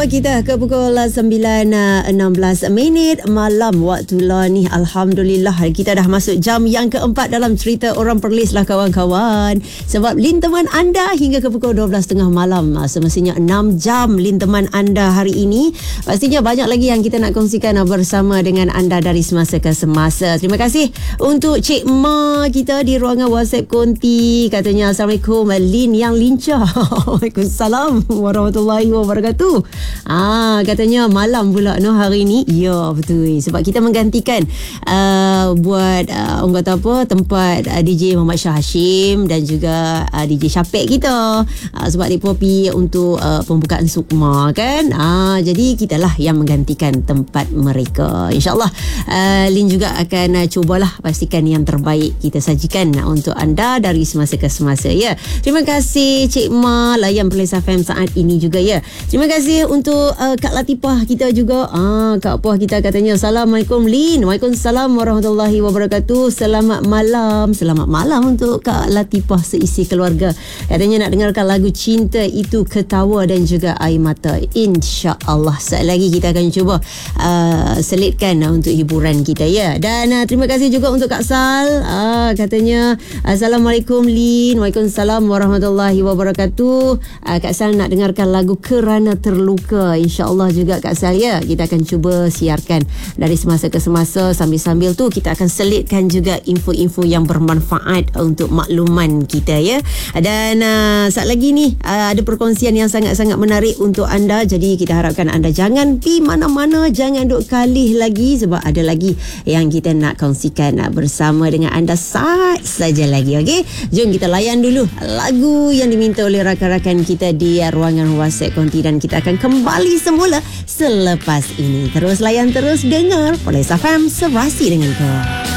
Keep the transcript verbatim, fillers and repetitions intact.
kita ke pukul sembilan enam belas minit malam waktu lah ni. Alhamdulillah kita dah masuk jam yang keempat dalam cerita Orang Perlis lah kawan-kawan. Sebab lin teman anda hingga ke pukul dua belas tiga puluh malam. Semestinya enam jam lin teman anda hari ini. Pastinya banyak lagi yang kita nak kongsikan bersama dengan anda dari semasa ke semasa. Terima kasih untuk Cik Ma kita di ruangan WhatsApp Konti. Katanya Assalamualaikum Lin yang lincah. Waalaikumsalam warahmatullahi wabarakatuh. Ah, katanya malam pula no hari ni. Ya, betul. Sebab kita menggantikan uh, buat uh, orang kata apa tempat uh, D J Muhammad Shah Hashim dan juga uh, D J Syapek kita. Uh, sebab dia pergi untuk uh, pembukaan Sukma kan. Ah, jadi kita lah yang menggantikan tempat mereka. InsyaAllah uh, Lin juga akan uh, cubalah pastikan yang terbaik kita sajikan uh, untuk anda dari semasa ke semasa ya. Terima kasih Cik Ma layan Perlis F M saat ini juga ya. Terima kasih untuk uh, Kak Latifah kita juga. Ah, Kak Puah kita katanya Assalamualaikum Lin. Waalaikumsalam warahmatullahi wabarakatuh. Selamat malam. Selamat malam untuk Kak Latifah seisi keluarga. Katanya nak dengarkan lagu Cinta Itu Ketawa dan juga Air Mata. InsyaAllah saat lagi kita akan cuba uh, selitkan uh, untuk hiburan kita ya. Dan uh, terima kasih juga untuk Kak Sal. Uh, katanya Assalamualaikum Lin. Waalaikumsalam warahmatullahi wabarakatuh. Uh, Kak Sal nak dengarkan lagu Kerana Terluka. InsyaAllah juga Kak Sal ya. Kita akan cuba siarkan dari semasa ke semasa. Sambil-sambil tu kita akan selitkan juga info-info yang bermanfaat untuk makluman kita ya. Dan uh, saat lagi ni uh, ada perkongsian yang sangat-sangat menarik untuk anda. Jadi kita harapkan anda jangan pi mana-mana, jangan duk kalih lagi sebab ada lagi yang kita nak kongsikan uh, bersama dengan anda saat saja lagi. Okey, jom kita layan dulu lagu yang diminta oleh rakan-rakan kita di uh, ruangan WhatsApp Konti dan kita akan kembali semula selepas ini. Terus layan, terus dengar Perlis F M, serasi dengan kau.